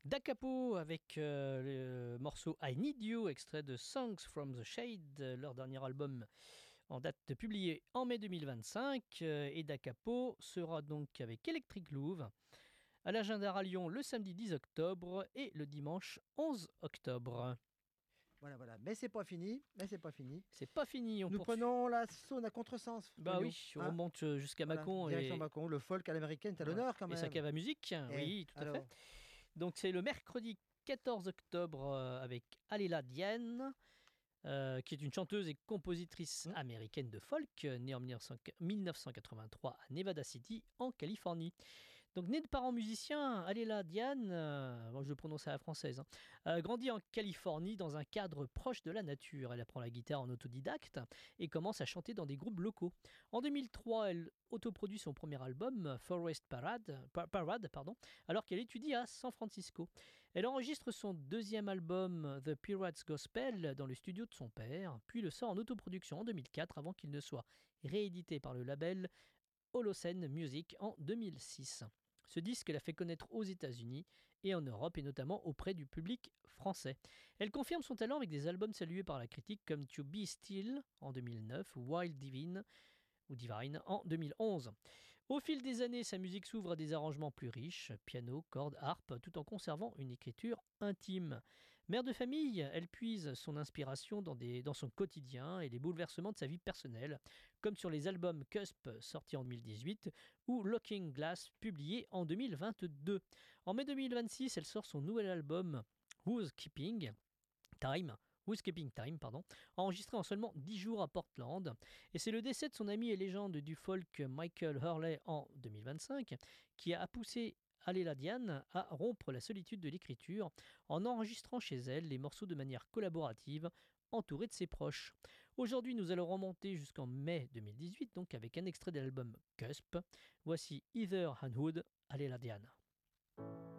Da Capo avec le morceau I Need You, extrait de Songs from the Shade, leur dernier album en date de publié en mai 2025. Et Da Capo sera donc avec Electric Louvre à l'agenda à Lyon le samedi 10 octobre et le dimanche 11 octobre. Voilà, voilà. Mais c'est pas fini. Mais c'est pas fini. C'est pas fini, on Nous poursuit. prenons la Saône à contresens, Bah Tonio. oui, on Hein. remonte jusqu'à Voilà, Mâcon direction et, Mâcon. Le folk à l'américaine, t'as voilà. l'honneur quand Et sa même. cave à musique. Eh, Oui, tout à fait. alors, Donc c'est le mercredi 14 octobre avec Aléla Diane. Qui est une chanteuse et compositrice hmm, américaine de folk, née en 1983 à Nevada City, en Californie. Donc, née de parents musiciens, Aléla Diane, bon, je le prononce à la française, hein, grandit en Californie dans un cadre proche de la nature. Elle apprend la guitare en autodidacte et commence à chanter dans des groupes locaux. En 2003, elle autoproduit son premier album, Forest Parade, pardon, alors qu'elle étudie à San Francisco. Elle enregistre son deuxième album, The Pirates Gospel, dans le studio de son père, puis le sort en autoproduction en 2004 avant qu'il ne soit réédité par le label Holocene Music en 2006. Ce disque l'a fait connaître aux États-Unis et en Europe, et notamment auprès du public français. Elle confirme son talent avec des albums salués par la critique comme To Be Still en 2009 ou Wild Divine en 2011. Au fil des années, sa musique s'ouvre à des arrangements plus riches, piano, cordes, harpe, tout en conservant une écriture intime. Mère de famille, elle puise son inspiration dans son quotidien et les bouleversements de sa vie personnelle, comme sur les albums Cusp sortis en 2018 ou Looking Glass publié en 2022. En mai 2026, elle sort son nouvel album Who's Keeping Time, Keeping Time, pardon, enregistré en seulement 10 jours à Portland. Et c'est le décès de son ami et légende du folk Michael Hurley en 2025 qui a poussé Aléla Diane à rompre la solitude de l'écriture en enregistrant chez elle les morceaux de manière collaborative, entourée de ses proches. Aujourd'hui, nous allons remonter jusqu'en mai 2018, donc avec un extrait de l'album Cusp. Voici Heather Hanwood, Aléla Diane.